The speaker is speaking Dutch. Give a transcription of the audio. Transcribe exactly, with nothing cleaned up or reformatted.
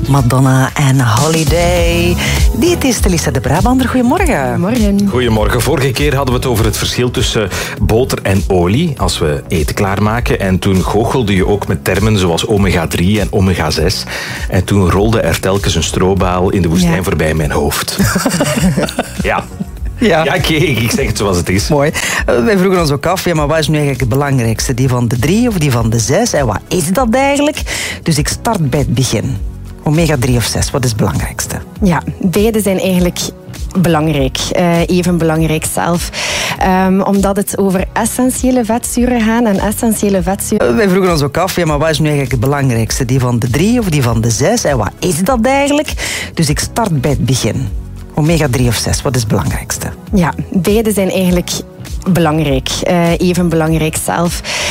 Madonna en Holiday. Dit is Lisa de Brabander. Goedemorgen. Morgen. Goedemorgen. Vorige keer hadden we het over het verschil tussen boter en olie als we eten klaarmaken. En toen goochelde je ook met termen zoals omega drie en omega zes. En toen rolde er telkens een strobaal in de woestijn Ja. voorbij mijn hoofd. ja. Ja. Ja, kijk, ik zeg het zoals het is. Mooi. Uh, Wij vroegen ons ook af, ja, maar wat is nu eigenlijk het belangrijkste? Die van de drie of die van de zes? En wat is dat eigenlijk? Dus ik start bij het begin. Omega drie of zes, wat is het belangrijkste? Ja, beide zijn eigenlijk belangrijk. Uh, even belangrijk zelf. Um, omdat het over essentiële vetzuren gaat. En essentiële vetzuren... Uh, Wij vroegen ons ook af, ja, maar wat is nu eigenlijk het belangrijkste? Die van de drie of die van de zes? En wat is dat eigenlijk? Dus ik start bij het begin. Omega drie of zes, wat is het belangrijkste? Ja, beide zijn eigenlijk belangrijk. Uh, even belangrijk zelf.